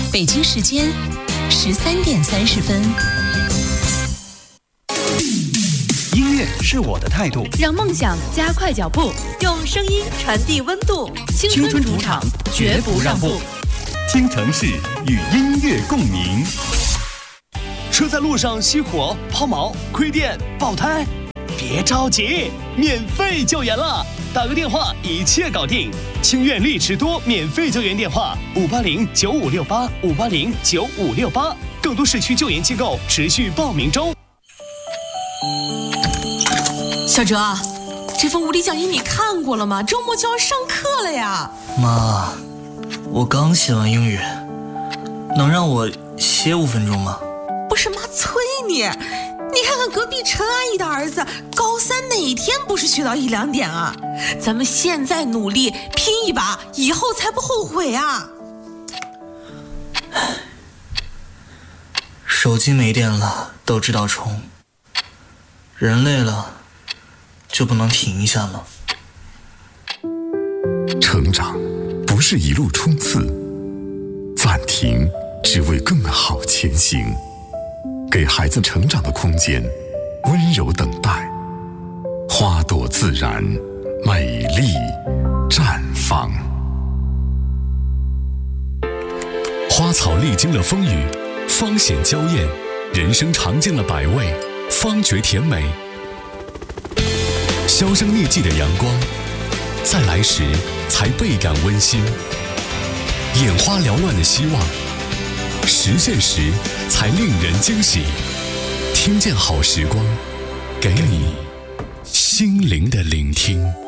北京时间13:30。 音乐是我的态度， 让梦想加快脚步，用声音传递温度。青春主场，绝不让步。 听城市与音乐共鸣。车在路上熄火、抛锚、亏电、爆胎，别着急，免费救援了，打个电话一切搞定。清苑丽驰多免费救援电话5809568，5809568，更多市区救援机构持续报名中。 小哲，这份物理讲义你看过了吗？周末就要上课了呀。 妈，我刚写完英语，能让我歇5分钟吗？ 不是妈催你，你看看隔壁陈阿姨的儿子，高三哪天不是学到1、2点啊？咱们现在努力拼一把，以后才不后悔啊。 手机没电了都知道充，人累了就不能停一下吗？ 成长不是一路冲刺，暂停只为更好前行。给孩子成长的空间，温柔等待，花朵自然，美丽绽放。 花草历经了风雨，方显娇艳；人生尝尽了百味，方觉甜美。销声匿迹的阳光，在来时才倍感温馨；眼花缭乱的希望，实现时才令人惊喜。听见好时光，给你心灵的聆听。